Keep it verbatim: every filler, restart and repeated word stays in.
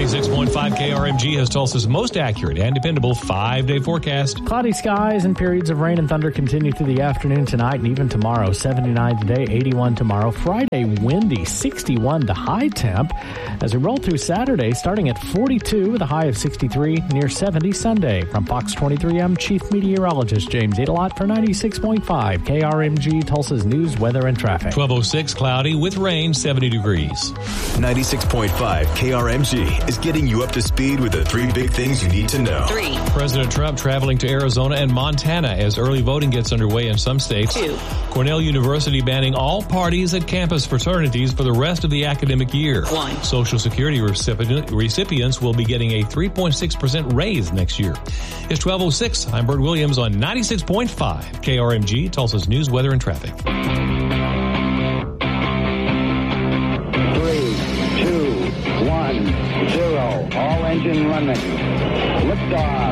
ninety-six point five K R M G has Tulsa's most accurate and dependable five-day forecast. Cloudy skies and periods of rain and thunder continue through the afternoon tonight and even tomorrow. seventy-nine today, eighty-one tomorrow. Friday, windy, sixty-one to high temp. As we roll through Saturday, starting at forty-two with a high of sixty-three, near seventy Sunday. From Fox twenty-three, I'm Chief Meteorologist James Adelot for ninety-six point five K R M G, Tulsa's news, weather, and traffic. twelve oh six, cloudy with rain, seventy degrees. ninety-six point five K R M G is getting you up to speed with the three big things you need to know. Three. President Trump traveling to Arizona and Montana as early voting gets underway in some states. Two. Cornell University banning all parties at campus fraternities for the rest of the academic year. One. Social Security recipient, recipients will be getting a three point six percent raise next year. It's twelve oh six. I'm Bert Williams on ninety-six point five K R M G, Tulsa's news, weather, and traffic. Three, two, one, zero. All engine running. Liftoff.